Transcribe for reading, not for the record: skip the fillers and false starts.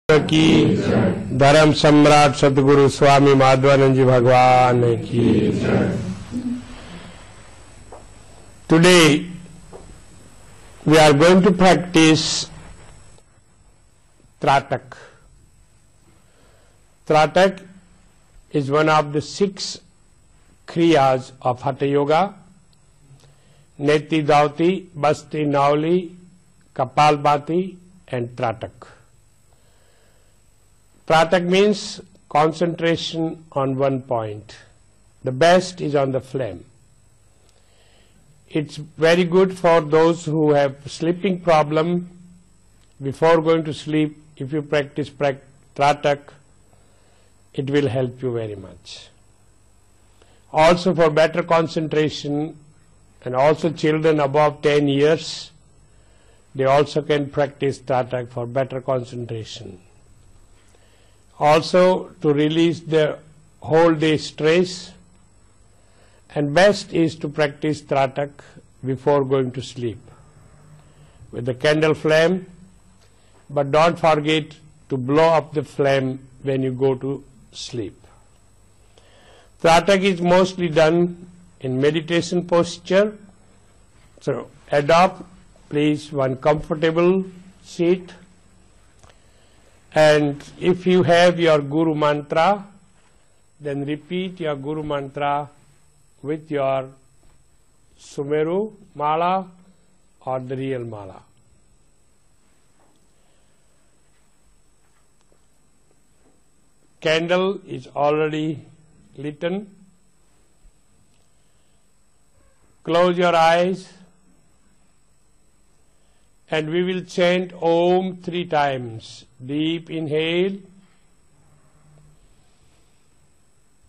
की धर्म सम्राट सतगुरु स्वामी माधवानंद जी भगवान की। Today we are going to practice Tratak. Tratak is one of the 6 kriyas of Hatha Yoga. Neti Dauti, Basti Nauli, Kapalbhati and Tratak. Tratak means concentration on one point. The best is on the flame. It's very good for those who have sleeping problem. Before going to sleep, if you practice Tratak, it will help you very much. Also for better concentration, and also children above 10 years, they also can practice Tratak for better concentration. Also to release the whole day stress, and best is to practice Tratak before going to sleep with the candle flame, but don't forget to blow up the flame when you go to sleep. Tratak is mostly done in meditation posture, so adopt please one comfortable seat, and if you have your Guru mantra, then repeat your Guru mantra with your Sumeru mala or the real mala. Candle is already lit. Close your eyes and we will chant Om 3 times. Deep inhale,